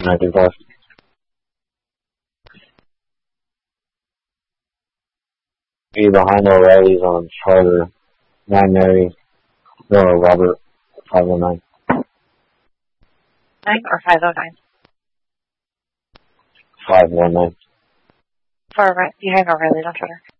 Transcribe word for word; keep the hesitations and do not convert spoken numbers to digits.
ninety-five. Be behind O'Reilly's on Charter. nine Mary. No, Robert. five oh nine. nine or five oh nine? five one nine. For behind O'Reilly's on Charter.